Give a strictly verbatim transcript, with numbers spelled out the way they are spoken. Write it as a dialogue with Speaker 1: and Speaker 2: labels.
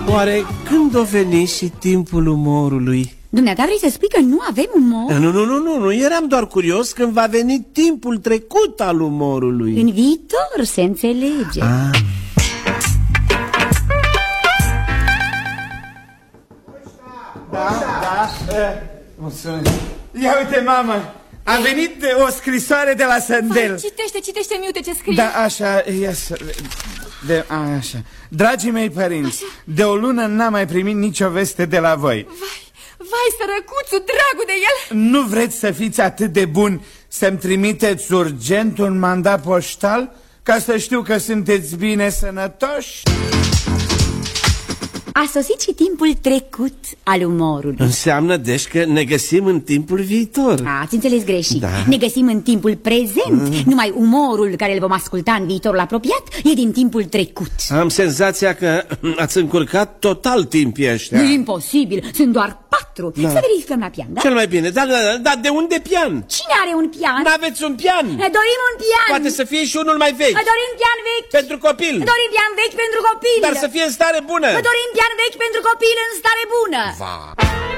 Speaker 1: Oare când o veni și timpul umorului?
Speaker 2: Dumneata vrei să spui că nu avem umor?
Speaker 1: Nu, nu, nu, nu, nu, eram doar curios când va veni timpul trecut al umorului.
Speaker 2: În viitor se înțelege.
Speaker 1: Ah.
Speaker 3: Da, da, mulțumesc. Ia uite, mamă, a venit o scrisoare de la Sândel.
Speaker 4: Vai, citește, citește, miute ce scrie.
Speaker 3: Da, așa, ia să... De, a, așa. Dragii mei părinți, așa. De o lună n-am mai primit nicio veste de la voi.
Speaker 4: Vai, vai, sărăcuțul, dragul de el.
Speaker 3: Nu vreți să fiți atât de buni să-mi trimiteți urgent un mandat poștal ca să știu că sunteți bine sănătoși?
Speaker 2: A sosit și timpul trecut al umorului.
Speaker 1: Înseamnă, deci, că ne găsim în timpul viitor.
Speaker 2: Ați înțeles greșit,
Speaker 1: da.
Speaker 2: Ne găsim în timpul prezent. mm. Numai umorul care îl vom asculta în viitorul apropiat e din timpul trecut.
Speaker 1: Am senzația că ați încurcat total timpii ăștia.
Speaker 2: E imposibil, sunt doar patru. da. Să verificăm la pian, da?
Speaker 1: Cel mai bine, dar da, da, de unde pian?
Speaker 2: Cine are un pian?
Speaker 1: N-aveți un pian?
Speaker 2: Ne dorim un pian.
Speaker 1: Poate să fie și unul mai vechi.
Speaker 2: Ne dorim pian vechi.
Speaker 1: Pentru copil.
Speaker 2: Ne dorim pian vechi pentru copil.
Speaker 1: Dar să fie în stare bună.
Speaker 2: Ne dorim pian vechi pentru copil în stare bună.
Speaker 1: Va.